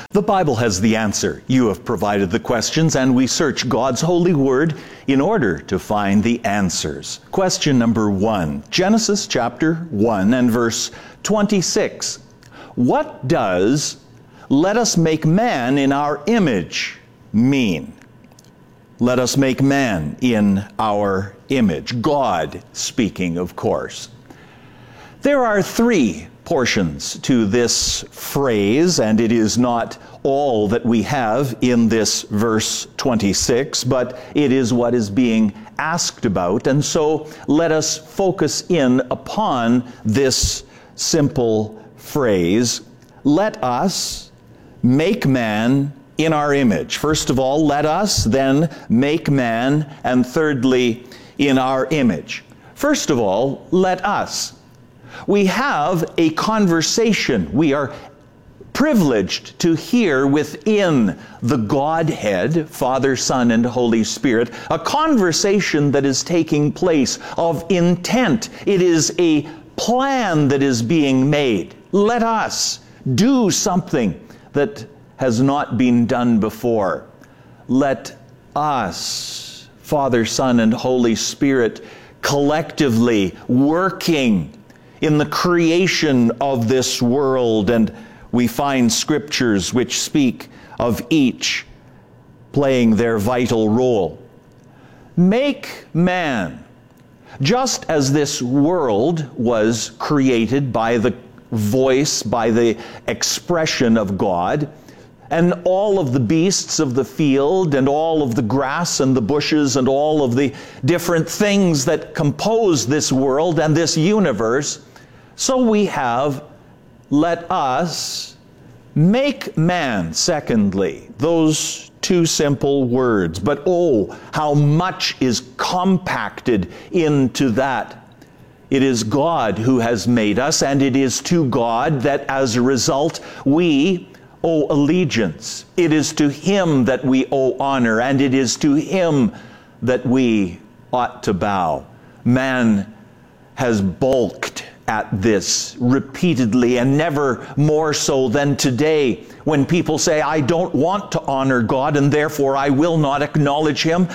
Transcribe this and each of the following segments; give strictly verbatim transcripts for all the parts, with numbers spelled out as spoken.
The Bible has the answer. You have provided the questions, and we search God's holy word in order to find the answers. Question number one, Genesis chapter one and verse twenty-six. What does "let us make man in our image" mean? Let us make man in our image. God speaking, of course. There are three portions to this phrase, and it is not all that we have in this verse twenty-six, but it is what is being asked about. And so let us focus in upon this simple phrase, "Let us make man in our image." First of all, let us, then make man, and thirdly, in our image. First of all, let us. We have a conversation. We are privileged to hear within the Godhead, Father, Son, and Holy Spirit, a conversation that is taking place of intent. It is a plan that is being made. Let us do something that has not been done before. Let us, Father, Son, and Holy Spirit, collectively working in the creation of this world, and we find scriptures which speak of each playing their vital role. Make man. Just as this world was created by the voice, by the expression of God, and all of the beasts of the field, and all of the grass and the bushes, and all of the different things that compose this world and this universe, so we have, let us make man, secondly. Those two simple words. But oh, how much is compacted into that. It is God who has made us, and it is to God that as a result we owe allegiance. It is to Him that we owe honor, and it is to Him that we ought to bow. Man has balked at this repeatedly, and never more so than today, when people say, "I don't want to honor God, and therefore I will not acknowledge Him,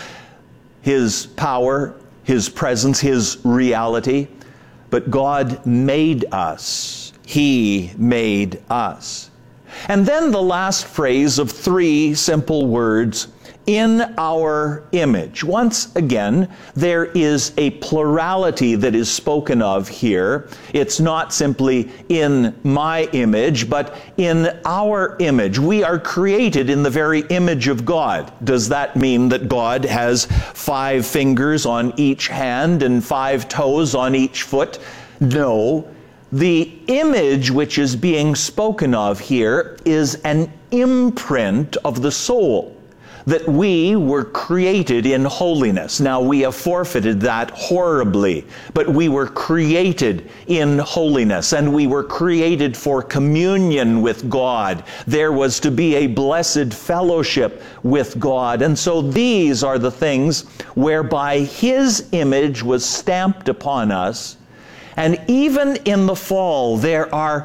His power, His presence, His reality." But God made us. He made us. And then the last phrase of three simple words, "in our image." Once again, there is a plurality that is spoken of here. It's not simply "in my image," but "in our image." We are created in the very image of God. Does that mean that God has five fingers on each hand and five toes on each foot? No. The image which is being spoken of here is an imprint of the soul, that we were created in holiness. Now, we have forfeited that horribly, but we were created in holiness, and we were created for communion with God. There was to be a blessed fellowship with God. And so these are the things whereby His image was stamped upon us. And even in the fall, there are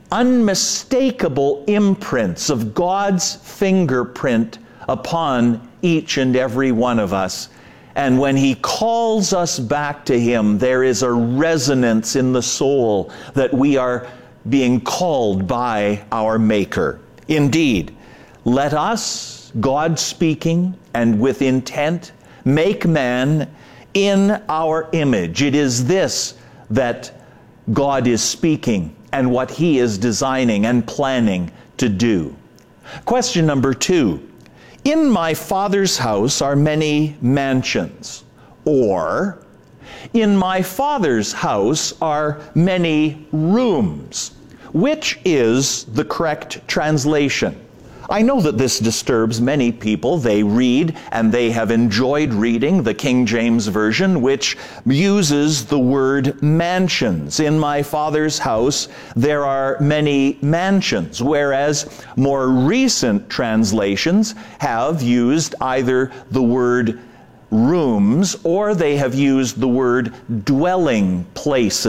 unmistakable imprints of God's fingerprint upon each and every one of us. And when He calls us back to Him, there is a resonance in the soul that we are being called by our Maker. Indeed, let us, God speaking and with intent, make man in our image. It is this that God is speaking and what He is designing and planning to do. Question number two. In my Father's house are many mansions. Or, in my Father's house are many rooms. Which is the correct translation? I know that this disturbs many people. They read, and they have enjoyed reading, the King James Version, which uses the word mansions. In my Father's house there are many mansions, whereas more recent translations have used either the word rooms, or they have used the word dwelling places.